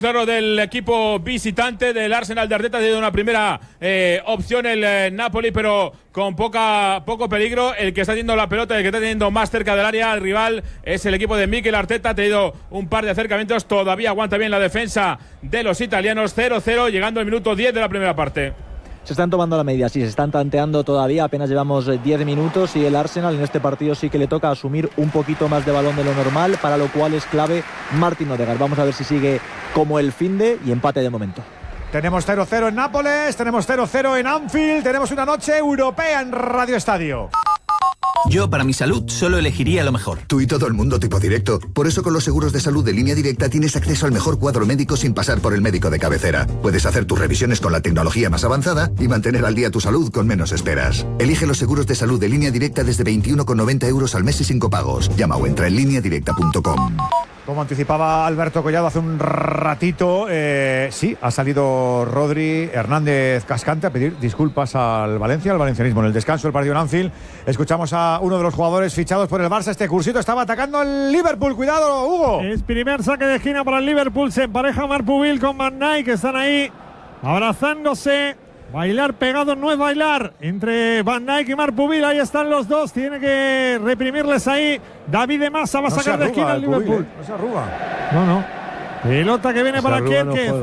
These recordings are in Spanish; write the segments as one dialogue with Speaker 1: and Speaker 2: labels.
Speaker 1: Claro, del equipo visitante del Arsenal de Arteta ha tenido una primera opción el Napoli, pero con poco peligro. El que está teniendo la pelota, el que está teniendo más cerca del área al rival es el equipo de Mikel Arteta. Ha tenido un par de acercamientos, todavía aguanta bien la defensa de los italianos. 0-0, llegando al minuto 10 de la primera parte.
Speaker 2: Se están tomando la medida, sí, se están tanteando todavía, apenas llevamos 10 minutos y el Arsenal en este partido sí que le toca asumir un poquito más de balón de lo normal, para lo cual es clave Martin Odegaard. Vamos a ver si sigue como el finde y empate de momento.
Speaker 3: Tenemos 0-0 en Nápoles, tenemos 0-0 en Anfield, tenemos una noche europea en Radio Estadio.
Speaker 4: Yo, para mi salud, solo elegiría lo mejor.
Speaker 5: Tú y todo el mundo tipo directo. Por eso con los seguros de salud de Línea Directa tienes acceso al mejor cuadro médico sin pasar por el médico de cabecera. Puedes hacer tus revisiones con la tecnología más avanzada y mantener al día tu salud con menos esperas. Elige los seguros de salud de Línea Directa desde 21,90 € al mes y sin copagos. Llama o entra en lineadirecta.com.
Speaker 3: Como anticipaba Alberto Collado hace un ratito, sí, ha salido Rodri Hernández Cascante a pedir disculpas al Valencia, al valencianismo. En el descanso del partido en Anfield, escuchamos a uno de los jugadores fichados por el Barça. Este cursito estaba atacando al Liverpool. Cuidado, Hugo.
Speaker 6: Es primer saque de esquina para el Liverpool. Se empareja Marpubil con Van Dijk, que están ahí abrazándose. Bailar pegados no es bailar entre Van Dijk y Marpubil. Ahí están los dos. Tiene que reprimirles ahí. David de Massa va a sacar de esquina al Liverpool.
Speaker 3: No se arruga.
Speaker 6: No. Pelota que viene para Kierkegaard.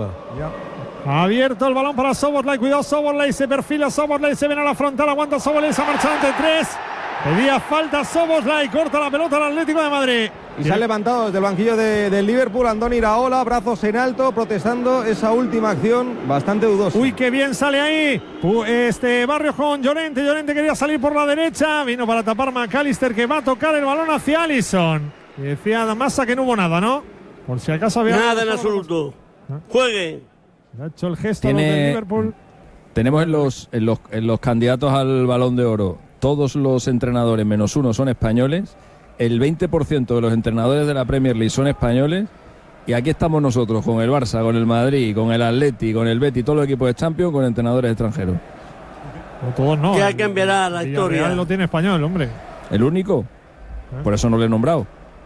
Speaker 3: No
Speaker 6: Abierto el balón para Szoboszlai. Cuidado, Szoboszlai. Se perfila Szoboszlai. Se viene a la frontal. Aguanta Szoboszlai. Se ha marchado ante tres. Pedía falta Szoboszlai. Corta la pelota al Atlético de Madrid.
Speaker 7: Y se ha levantado desde el banquillo del Liverpool Andoni Iraola, brazos en alto, protestando esa última acción bastante dudosa.
Speaker 6: Uy, qué bien sale ahí Barrios con Llorente. Llorente quería salir por la derecha. Vino para tapar McAllister, que va a tocar el balón hacia Alisson. Y decía Massa que no hubo nada, ¿no? Por si acaso había...
Speaker 8: Nada en absoluto. Jueguen.
Speaker 6: Ha hecho el gesto del Liverpool.
Speaker 9: Tenemos en los candidatos al Balón de Oro, todos los entrenadores menos uno son españoles. El 20% de los entrenadores de la Premier League son españoles. Y aquí estamos nosotros con el Barça, con el Madrid, con el Atleti, con el Betis, todos los equipos de Champions con entrenadores extranjeros.
Speaker 6: No, todos no.
Speaker 8: Que cambiará la historia.
Speaker 6: Villarreal lo tiene español, hombre.
Speaker 9: ¿El único? Por eso no lo he nombrado.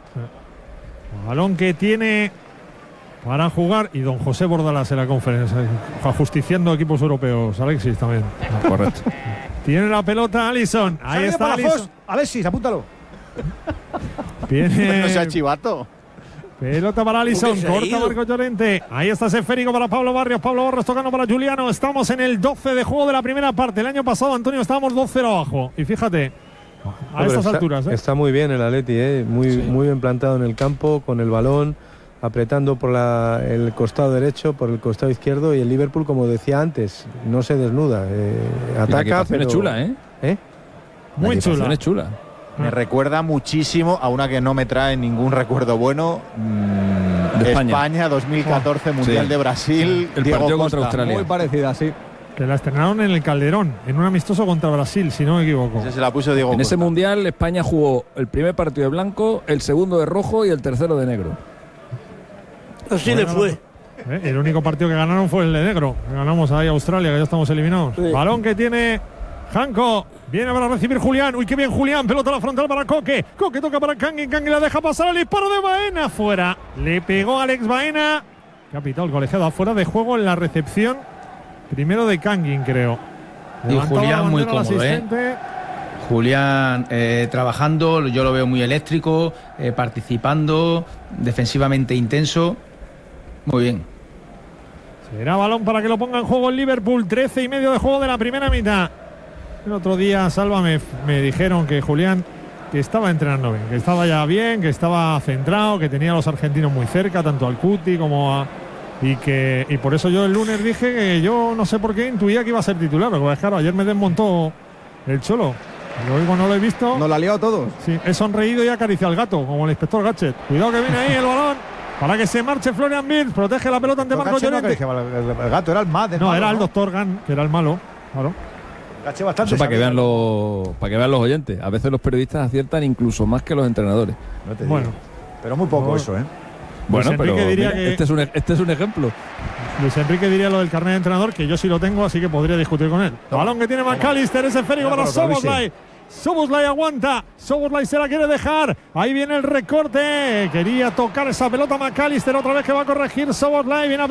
Speaker 6: Balón que tiene para jugar, y don José Bordalás en la conferencia, justiciando equipos europeos. Alexis también.
Speaker 9: Correcto.
Speaker 6: Tiene la pelota Alisson. Ahí está Alisson.
Speaker 3: Alexis, apúntalo.
Speaker 6: Viene...
Speaker 10: No sea chivato.
Speaker 6: Pelota para Alisson, corta Marco Llorente. Ahí está ese esférico para Pablo Barrios tocando para Juliano. Estamos en el 12 de juego de la primera parte. El año pasado, Antonio, estábamos 2-0 abajo. Y fíjate, a estas alturas.
Speaker 7: Está muy bien el Atleti, muy bien plantado en el campo, con el balón, apretando por el costado derecho, por el costado izquierdo. Y el Liverpool, como decía antes, no se desnuda. Ataca, pero...
Speaker 9: es chula, ¿eh?
Speaker 6: Muy chula.
Speaker 9: Es chula.
Speaker 10: Me recuerda muchísimo a una que no me trae ningún recuerdo bueno.
Speaker 9: De
Speaker 10: España 2014, Mundial de Brasil.
Speaker 9: El
Speaker 10: Diego
Speaker 9: partido
Speaker 10: Costa.
Speaker 9: contra Australia.
Speaker 7: Muy parecida, sí.
Speaker 6: Que la estrenaron en el Calderón, en un amistoso contra Brasil, si no me equivoco.
Speaker 10: Ese se la puso Diego
Speaker 9: En
Speaker 10: Costa.
Speaker 9: ese Mundial España jugó el primer partido de blanco, el segundo de rojo y el tercero de negro.
Speaker 8: Así le fue.
Speaker 6: El único partido que ganaron fue el de negro. Ganamos ahí a Australia, que ya estamos eliminados.
Speaker 8: Sí.
Speaker 6: Balón que tiene Janko. Viene para recibir Julián. Uy, qué bien Julián. Pelota a la frontal para Coque. Coque toca para Kangin. Kangin la deja pasar. El disparo de Baena fuera. Le pegó Alex Baena. Que ha pitado el colegiado afuera de juego en la recepción. Primero de Kangin, creo.
Speaker 11: Y Julián muy cómodo, Julián trabajando, yo lo veo muy eléctrico, participando, defensivamente intenso. Muy bien.
Speaker 6: Será balón para que lo ponga en juego el Liverpool. 13:30 de juego de la primera mitad. El otro día, Sálvame, me dijeron que Julián, que estaba entrenando bien, que estaba ya bien, que estaba centrado, que tenía a los argentinos muy cerca, tanto al Cuti como a... Y por eso yo el lunes dije que yo no sé por qué intuía que iba a ser titular. Porque claro, ayer me desmontó el Cholo. Luego no lo he visto.
Speaker 7: Nos la ha liado todos.
Speaker 6: Sí, he sonreído y acariciado al gato, como el inspector Gadget. Cuidado que viene ahí el balón. Para que se marche Florian Wirtz. Protege la pelota ante Marco Llorente.
Speaker 3: El gato era el más.
Speaker 6: No, era el doctor Gan, que era el malo. Claro.
Speaker 3: Bastante.
Speaker 9: Eso para que vean los oyentes. A veces los periodistas aciertan incluso más que los entrenadores.
Speaker 3: No bueno. Pero muy poco eso, ¿eh?
Speaker 9: Bueno, pero
Speaker 6: mira,
Speaker 9: este es un ejemplo.
Speaker 6: Luis Enrique diría lo del carnet de entrenador, que yo sí lo tengo, así que podría discutir con él. El balón que tiene McAllister, ese esférico para Szoboszlai. Szoboszlai aguanta. Szoboszlai se la quiere dejar. Ahí viene el recorte. Quería tocar esa pelota McAllister otra vez que va a corregir Szoboszlai. Viene a